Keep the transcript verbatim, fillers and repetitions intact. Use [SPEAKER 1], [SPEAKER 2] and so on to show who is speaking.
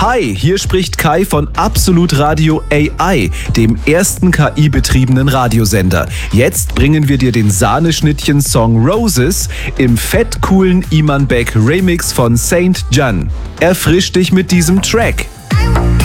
[SPEAKER 1] Hi, hier spricht Kai von Absolut Radio A I, dem ersten K I-betriebenen Radiosender. Jetzt bringen wir dir den Sahneschnittchen-Song Roses im fettcoolen Iman Beck Remix von Saint John. Erfrisch dich mit diesem Track.